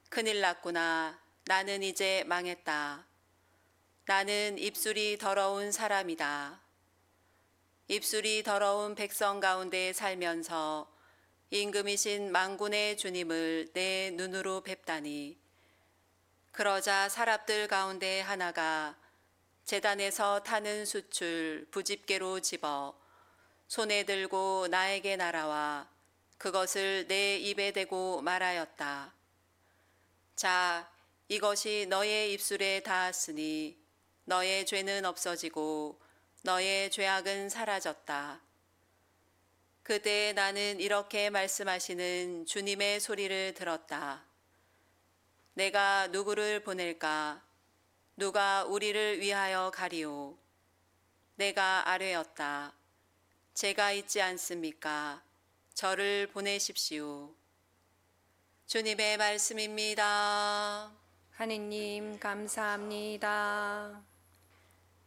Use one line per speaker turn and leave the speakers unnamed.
큰일 났구나. 나는 이제 망했다. 나는 입술이 더러운 사람이다. 입술이 더러운 백성 가운데 살면서 임금이신 만군의 주님을 내 눈으로 뵙다니. 그러자 사랍들 가운데 하나가 제단에서 타는 숯을 부집개로 집어 손에 들고 나에게 날아와 그것을 내 입에 대고 말하였다. 자, 이것이 너의 입술에 닿았으니 너의 죄는 없어지고 너의 죄악은 사라졌다. 그때 나는 이렇게 말씀하시는 주님의 소리를 들었다. 내가 누구를 보낼까? 누가 우리를 위하여 가리오? 내가 아뢰었다. 제가 있지 않습니까? 저를 보내십시오. 주님의 말씀입니다.
하느님 감사합니다.